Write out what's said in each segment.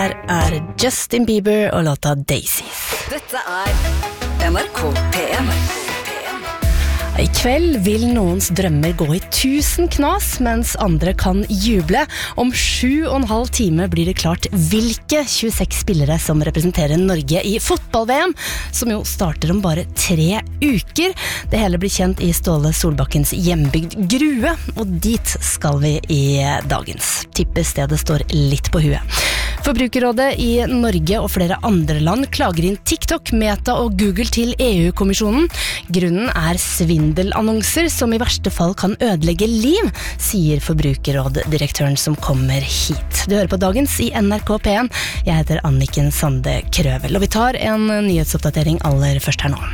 Her Justin Bieber og låta Daisies. Dette NRK P1. I kveld vil noens drømmer gå i 1000 knas, mens andre kan juble. Om 7,5 timer blir det klart hvilke 26 spillere som representerer Norge i fotball-VM, som jo starter om bare 3 uker. Det hele blir kjent i Ståle Solbakkens hjembygd Grue, og dit skal vi i dagens. Tipper stedet står litt på huet. Forbrukerrådet i Norge og flere andre land klager inn TikTok, Meta og Google til EU-kommisjonen. Grunnen svindelannonser som i verste fall kan ødelegge liv, sier Forbrukerråd-direktøren som kommer hit. Du hører på dagens i NRK P1. Jeg heter Anniken Sande Krøvel, og vi tar en nyhetsoppdatering aller først her nå.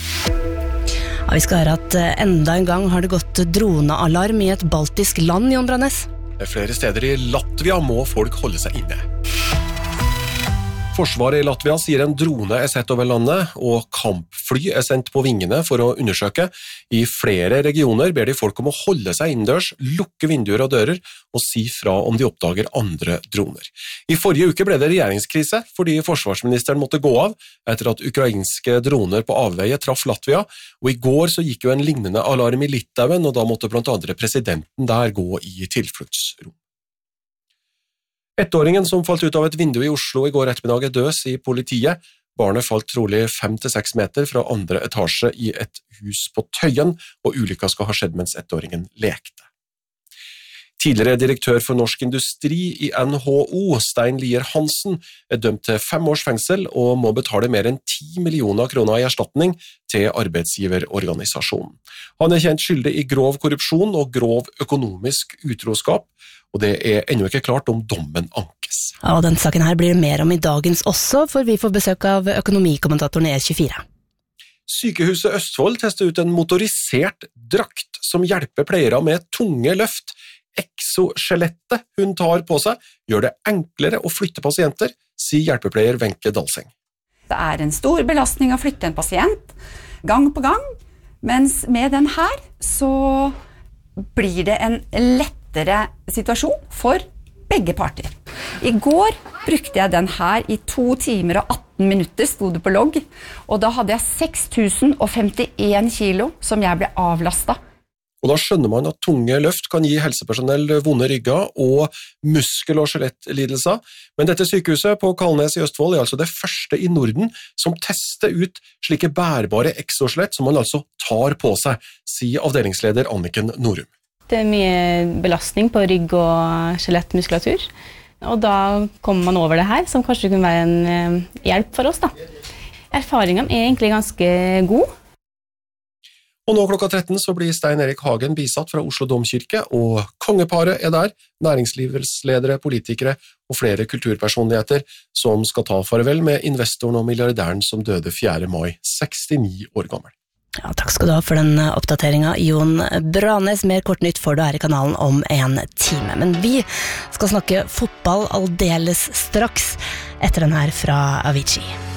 Ja, vi skal høre at enda en gang har det gått dronealarm i et baltisk land, Jon Brannes. Flere steder i Latvia må folk holde seg inne. Forsvaret i Latvia sier en drone sett over landet, og kampfly sendt på vingene for å undersøke. I flere regioner ber de folk om å holde seg innendørs, lukke vinduer og dører, og si fra om de oppdager andre droner. I forrige uke ble det regjeringskrise, fordi forsvarsministeren måtte gå av, etter at ukrainske droner på avveie traff Latvia, og i går så gikk jo en lignende alarm i Litauen, og da måtte blant andre presidenten der gå i tilfluktsrom. Ettåringen som falt ut av et vindu i Oslo i går ettermiddag død, sier politiet. Barnet falt trolig 5-6 meter fra andre etasje i et hus på Tøyen, og ulykka skal ha skjedd mens ettåringen lekte. Tidligere direktør for Norsk Industri i NHO, Stein Lier Hansen, dømt til 5 års fengsel og må betale mer enn 10 millioner kroner i erstatning til arbeidsgiverorganisasjonen. Han kjent skyldig i grov korrupsjon og grov økonomisk utroskap, og det ennå ikke klart om dommen ankes. Ja, og den saken her blir det mer om i dagens også, for vi får besøk av økonomikommentatoren i E24. Sykehuset Østfold tester ut en motorisert drakt som hjelper pleiere med tunge løft. Exoskjelettet hun tar på seg gjør det enklere å flytte pasienter, sier hjelpepleier Wenche Dalseng. Det en stor belastning å flytte en pasient gang på gang, mens med den her så blir det en lettere situasjon for begge parter. I går brukte jeg den her i 2 timer og 18 minutter, sto det på logg, og da hadde jeg 6051 kilo som jeg ble avlastet. Og da skjønner man at tunge løft kan gi helsepersonell vonde rygger og muskel- og skjelettlidelser. Men dette sykehuset på Kalnes i Østfold altså det første i Norden som tester ut slike bærbare exoskjelett som man altså tar på seg, sier avdelingsleder Anniken Norum. Det mye belastning på rygg- og skjelettmuskulatur, og da kommer man over det her, som kanskje kunne være en hjelp for oss. Erfaringen egentlig ganske god. Og nå klokka 13 så blir Stein Erik Hagen bisatt fra Oslo Domkirke, og kongeparet der, næringslivsledere, politikere og flere kulturpersonligheter som skal ta farvel med investoren og milliardæren som døde 4. mai, 69 år gammel. Ja, takk skal du ha for den oppdateringen, Jon Brannes. Mer kort nytt får du her i kanalen om 1 time. Men vi skal snakke fotball aldeles straks etter den her fra Avicii.